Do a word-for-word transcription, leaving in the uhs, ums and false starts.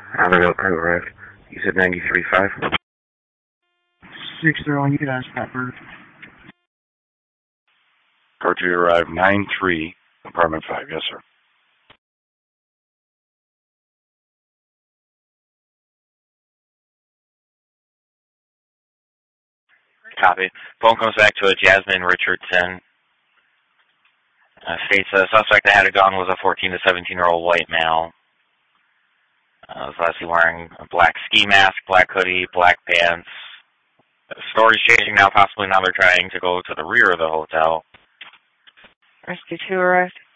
Avondale Crew arrived. You said ninety-three five? six zero, you can ask Pepper. Car two arrived nine three, apartment five, yes sir. Copy. Phone comes back to a Jasmine Richardson. Uh, states the suspect that had a gun was a fourteen to seventeen-year-old white male. Uh, was lastly wearing a black ski mask, black hoodie, black pants. The story's changing now. Possibly now they're trying to go to the rear of the hotel. Rescue two arrived.